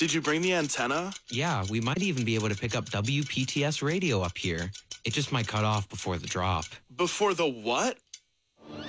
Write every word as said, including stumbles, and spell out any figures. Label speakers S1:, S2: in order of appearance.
S1: Did you bring the antenna?
S2: Yeah, we might even be able to pick up W P T S radio up here. It just might cut off before the drop.
S1: Before the what?